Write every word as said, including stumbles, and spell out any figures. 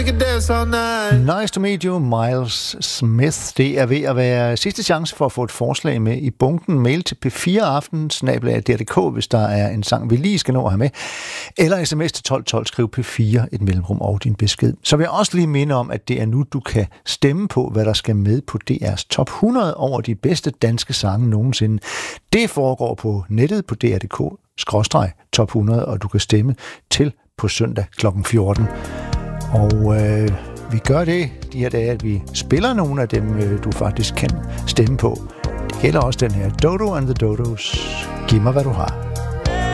Nice to meet you, Miles Smith. Det er ved at være sidste chance for at få et forslag med i bunken. Mail til p fire aften snabel-a d r punktum d k, hvis der er en sang, vi lige skal nå at have med. Eller sms til tolv tolv, skriv P fire, et mellemrum og din besked. Så vil jeg også lige minde om, at det er nu, du kan stemme på, hvad der skal med på D R's top hundrede over de bedste danske sange nogensinde. Det foregår på nettet på d r punktum d k skråstreg top hundrede, og du kan stemme til på søndag klokken fjorten. Og øh, vi gør det de her dage, at vi spiller nogle af dem, øh, du faktisk kan stemme på. Det gælder også den her Dodo and the Dodos. Giv mig, hvad du har.